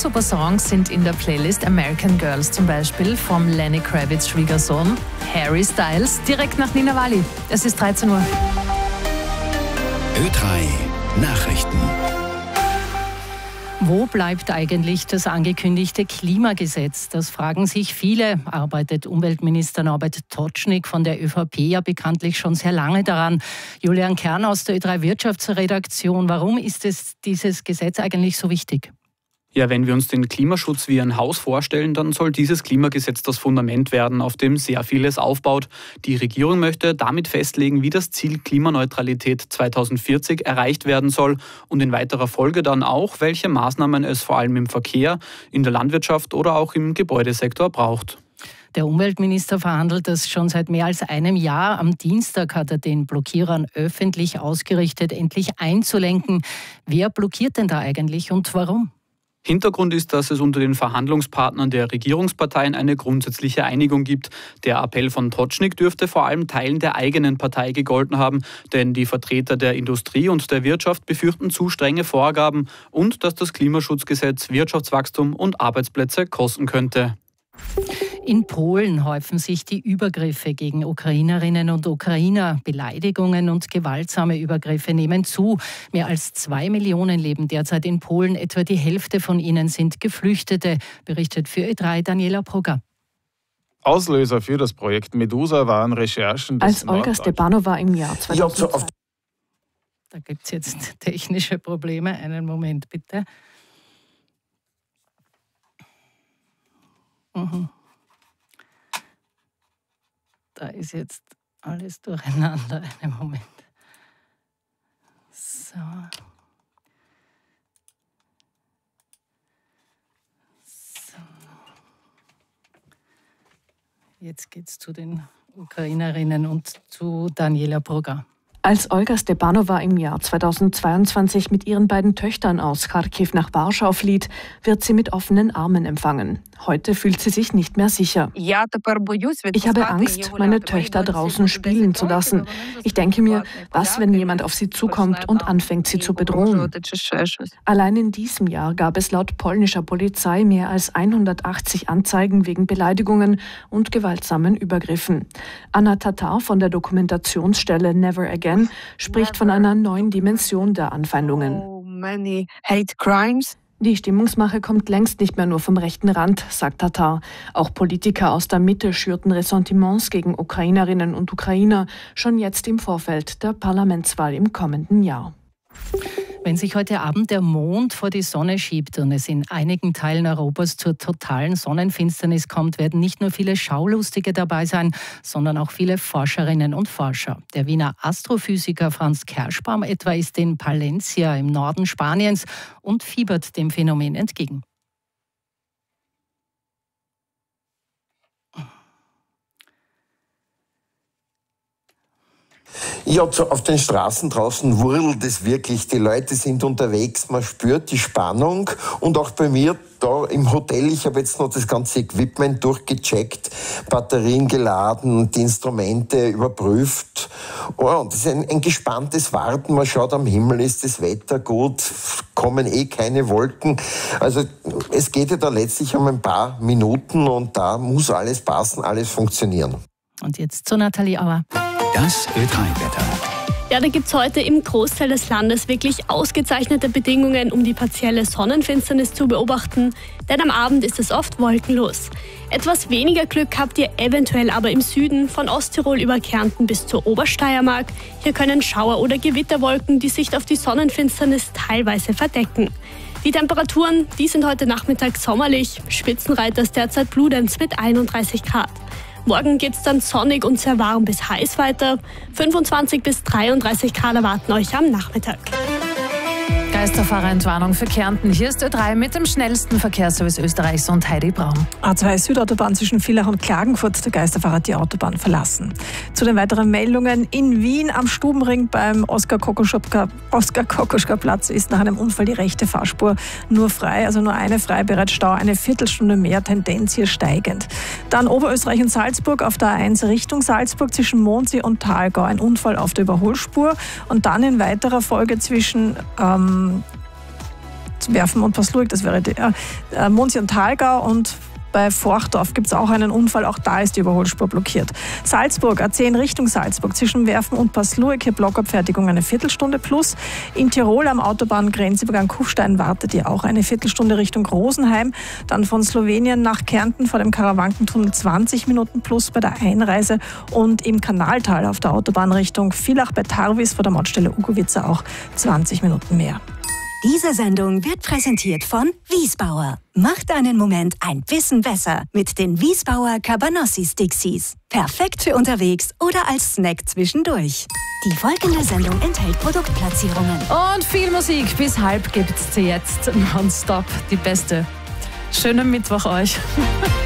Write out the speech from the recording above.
super Songs sind in der Playlist American Girls zum Beispiel vom Lenny Kravitz Schwiegersohn Harry Styles direkt nach Nina Wali. Es ist 13 Uhr. Ö3 Nachrichten. Wo bleibt eigentlich das angekündigte Klimagesetz? Das fragen sich viele. Arbeitet Umweltminister Norbert Totschnig von der ÖVP ja bekanntlich schon sehr lange daran. Julian Kern aus der Ö3 Wirtschaftsredaktion. Warum ist dieses Gesetz eigentlich so wichtig? Ja, wenn wir uns den Klimaschutz wie ein Haus vorstellen, dann soll dieses Klimagesetz das Fundament werden, auf dem sehr vieles aufbaut. Die Regierung möchte damit festlegen, wie das Ziel Klimaneutralität 2040 erreicht werden soll und in weiterer Folge dann auch, welche Maßnahmen es vor allem im Verkehr, in der Landwirtschaft oder auch im Gebäudesektor braucht. Der Umweltminister verhandelt das schon seit mehr als einem Jahr. Am Dienstag hat er den Blockierern öffentlich ausgerichtet, endlich einzulenken. Wer blockiert denn da eigentlich und warum? Hintergrund ist, dass es unter den Verhandlungspartnern der Regierungsparteien eine grundsätzliche Einigung gibt. Der Appell von Totschnig dürfte vor allem Teilen der eigenen Partei gegolten haben, denn die Vertreter der Industrie und der Wirtschaft befürchten zu strenge Vorgaben und dass das Klimaschutzgesetz Wirtschaftswachstum und Arbeitsplätze kosten könnte. In Polen häufen sich die Übergriffe gegen Ukrainerinnen und Ukrainer. Beleidigungen und gewaltsame Übergriffe nehmen zu. Mehr als 2 Millionen leben derzeit in Polen. Etwa die Hälfte von ihnen sind Geflüchtete, berichtet für Ö3 Daniela Brugger. Auslöser für das Projekt Medusa waren Recherchen des Als Olga Stepanova im Jahr 2002... Da gibt es jetzt technische Probleme. Einen Moment bitte. Da ist jetzt alles durcheinander. Einen Moment. So. Jetzt geht's zu den Ukrainerinnen und zu Daniela Brugger. Als Olga Stepanova im Jahr 2022 mit ihren beiden Töchtern aus Charkiw nach Warschau flieht, wird sie mit offenen Armen empfangen. Heute fühlt sie sich nicht mehr sicher. Ich habe Angst, meine Töchter draußen spielen zu lassen. Ich denke mir, was, wenn jemand auf sie zukommt und anfängt, sie zu bedrohen? Allein in diesem Jahr gab es laut polnischer Polizei mehr als 180 Anzeigen wegen Beleidigungen und gewaltsamen Übergriffen. Anna Tatar von der Dokumentationsstelle Never Again spricht von einer neuen Dimension der Anfeindungen. Die Stimmungsmache kommt längst nicht mehr nur vom rechten Rand, sagt Tatar. Auch Politiker aus der Mitte schürten Ressentiments gegen Ukrainerinnen und Ukrainer, schon jetzt im Vorfeld der Parlamentswahl im kommenden Jahr. Wenn sich heute Abend der Mond vor die Sonne schiebt und es in einigen Teilen Europas zur totalen Sonnenfinsternis kommt, werden nicht nur viele Schaulustige dabei sein, sondern auch viele Forscherinnen und Forscher. Der Wiener Astrophysiker Franz Kerschbaum etwa ist in Palencia im Norden Spaniens und fiebert dem Phänomen entgegen. Ja, auf den Straßen draußen wurlt es wirklich. Die Leute sind unterwegs, man spürt die Spannung. Und auch bei mir da im Hotel, ich habe jetzt noch das ganze Equipment durchgecheckt, Batterien geladen, die Instrumente überprüft. Oh, und das ist ein gespanntes Warten. Man schaut am Himmel, ist das Wetter gut, kommen keine Wolken. Also es geht ja da letztlich um ein paar Minuten und da muss alles passen, alles funktionieren. Und jetzt zu Nathalie Auer. Das Ö3-Wetter. Ja, da gibt es heute im Großteil des Landes wirklich ausgezeichnete Bedingungen, um die partielle Sonnenfinsternis zu beobachten, denn am Abend ist es oft wolkenlos. Etwas weniger Glück habt ihr eventuell aber im Süden, von Osttirol über Kärnten bis zur Obersteiermark. Hier können Schauer- oder Gewitterwolken die Sicht auf die Sonnenfinsternis teilweise verdecken. Die Temperaturen, die sind heute Nachmittag sommerlich. Spitzenreiter ist derzeit Bludenz mit 31 Grad. Morgen geht es dann sonnig und sehr warm bis heiß weiter. 25 bis 33 Grad erwarten euch am Nachmittag. Geisterfahrerentwarnung für Kärnten. Hier ist Ö3 mit dem schnellsten Verkehrsservice Österreichs und Heidi Braun. A2 Südautobahn zwischen Villach und Klagenfurt. Der Geisterfahrer hat die Autobahn verlassen. Zu den weiteren Meldungen. In Wien am Stubenring beim Oskar-Kokoschka-Platz ist nach einem Unfall die rechte Fahrspur nur frei, also nur eine frei, bereits Stau eine Viertelstunde mehr, Tendenz hier steigend. Dann Oberösterreich und Salzburg auf der A1 Richtung Salzburg zwischen Mondsee und Thalgau ein Unfall auf der Überholspur und dann in weiterer Folge zwischen Werfen und Pasluik, das wäre der Mondsee und Thalgau, und bei Forchdorf gibt es auch einen Unfall, auch da ist die Überholspur blockiert. Salzburg, A10 Richtung Salzburg, zwischen Werfen und Pasluik, hier Blockabfertigung eine Viertelstunde plus. In Tirol am Autobahngrenzübergang Kufstein wartet ihr auch eine Viertelstunde Richtung Rosenheim. Dann von Slowenien nach Kärnten vor dem Karawankentunnel 20 Minuten plus bei der Einreise. Und im Kanaltal auf der Autobahn Richtung Villach bei Tarvis vor der Mautstelle Ugovica auch 20 Minuten mehr. Diese Sendung wird präsentiert von Wiesbauer. Macht einen Moment ein bisschen besser mit den Wiesbauer Cabanossi-Stixies. Perfekt für unterwegs oder als Snack zwischendurch. Die folgende Sendung enthält Produktplatzierungen. Und viel Musik. Bis halb gibt's sie jetzt nonstop. Die beste. Schönen Mittwoch euch.